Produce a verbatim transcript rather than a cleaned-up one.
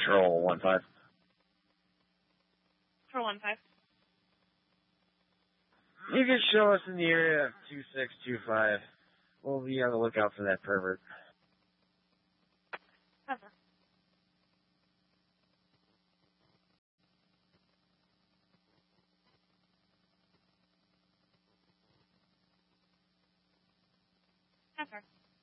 Patrol one five. Patrol one five. You can show us in the area of two six two five. We'll be on the lookout for that pervert. Cover. Cover.